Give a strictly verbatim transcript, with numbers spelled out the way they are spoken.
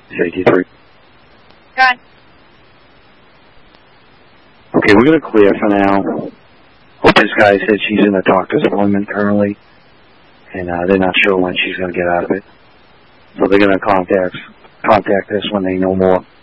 Safety three. Got. Okay, we're going to clear for now. Hope this guy said she's in a doctor's appointment currently, and uh, they're not sure when she's going to get out of it. So they're going to contact contact us when they know more.